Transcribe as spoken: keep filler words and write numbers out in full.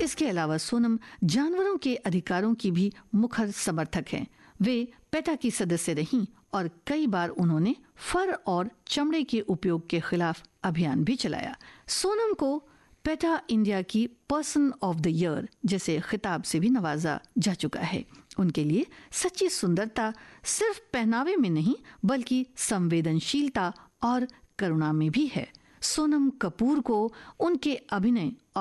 इसके अलावा सोनम जानवरों के अधिकारों की भी मुखर समर्थक हैं। वे पेटा की सदस्य रहीं और कई बार उन्होंने फर और चमड़े के उपयोग के खिलाफ अभियान भी चलाया। सोनम को पेटा इंडिया की पर्सन ऑफ द ईयर जैसे खिताब से भी नवाजा जा चुका है। उनके लिए सच्ची सुंदरता सिर्फ पहनावे में नहीं बल्कि संवेदनशीलता और करुणा में भी है। सोनम कपूर को उनके अभिनय